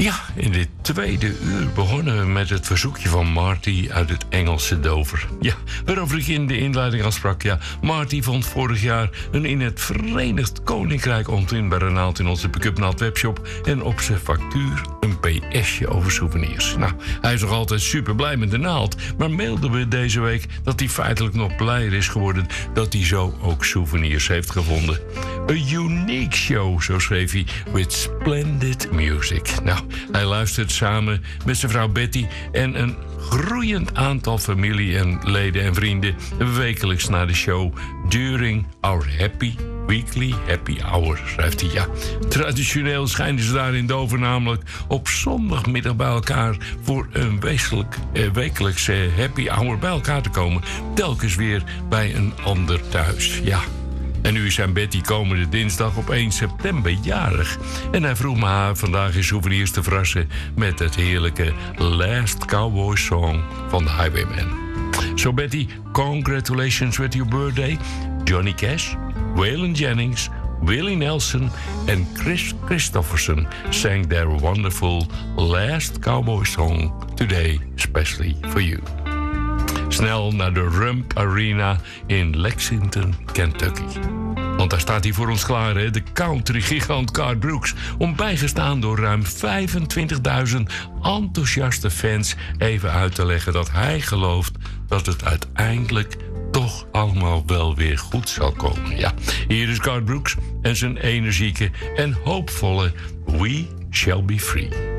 Ja, in dit tweede uur begonnen we met het verzoekje van Marty uit het Engelse Dover. Ja, waarover ik in de inleiding al sprak. Ja, Marty vond vorig jaar een in het Verenigd Koninkrijk ontvindbare naald in onze Pick-up Naald webshop en op zijn factuur een PS'je over souvenirs. Nou, hij is nog altijd super blij met de naald, maar mailde me deze week dat hij feitelijk nog blijer is geworden dat hij zo ook souvenirs heeft gevonden. A unique show, zo schreef hij, with splendid music. Nou, hij luistert samen met zijn vrouw Betty en een groeiend aantal familie en leden en vrienden wekelijks naar de show during our weekly happy hour, schrijft hij. Ja, traditioneel schijnen ze daar in Dover namelijk op zondagmiddag bij elkaar voor een wekelijkse happy hour bij elkaar te komen. Telkens weer bij een ander thuis. Ja. En nu is zijn Betty komende dinsdag op 1 september jarig. En hij vroeg me haar vandaag in souvenirs te verrassen met het heerlijke Last Cowboy Song van The Highwaymen. So Betty, congratulations with your birthday. Johnny Cash, Waylon Jennings, Willie Nelson en Chris Christopherson sang their wonderful Last Cowboy Song today, especially for you. Snel naar de Rump Arena in Lexington, Kentucky. Want daar staat hij voor ons klaar, hè? De country-gigant Garth Brooks. Om bijgestaan door ruim 25.000 enthousiaste fans even uit te leggen dat hij gelooft dat het uiteindelijk toch allemaal wel weer goed zal komen. Ja, hier is Garth Brooks en zijn energieke en hoopvolle We Shall Be Free.